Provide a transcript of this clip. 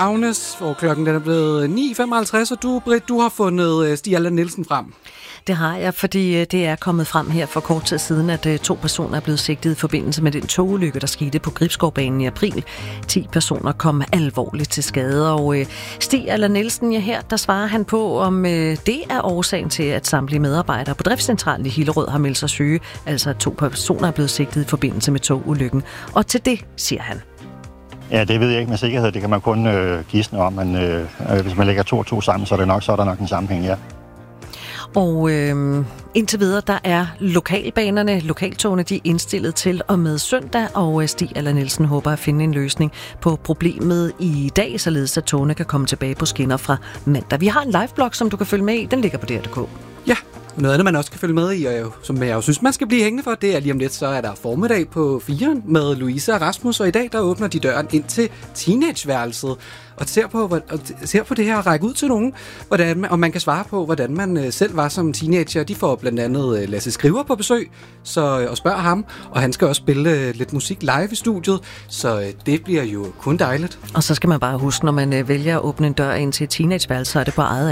Agnes, hvor klokken den er blevet 9.55, og du, Britt, du har fundet Stig Allan Nielsen frem. Det har jeg, fordi det er kommet frem her for kort tid siden, at 2 personer er blevet sigtet i forbindelse med den togulykke, der skete på Gribskovbanen i april. 10 personer kom alvorligt til skade, og Stig Allan Nielsen, ja, her der svarer han på, om det er årsagen til, at samtlige medarbejdere på driftscentralen i Hillerød har meldt sig syge, altså at 2 personer er blevet sigtet i forbindelse med togulykken. Og til det siger han: Ja, det ved jeg ikke med sikkerhed. Det kan man kun gisne om, men hvis man lægger 2 og 2 sammen, så er der nok en sammenhæng, ja. Og indtil videre, der er lokaltogene, de er indstillet til og med søndag, og Stig Allan Nielsen håber at finde en løsning på problemet i dag, således at togene kan komme tilbage på skinner fra mandag. Vi har en liveblog, som du kan følge med i. Den ligger på DR.dk. Ja, noget andet, man også kan følge med i, og som jeg jo synes, man skal blive hængende for, det er lige om lidt, så er der formiddag på 4 med Louise og Rasmus, og i dag, der åbner de døren ind til teenageværelset, og ser på det her række ud til nogen, og man kan svare på, hvordan man selv var som teenager. De får blandt andet Lasse Skriver på besøg, og spørger ham, og han skal også spille lidt musik live i studiet, så det bliver jo kun dejligt. Og så skal man bare huske, når man vælger at åbne en dør ind til et teenageværelse, så er det på eget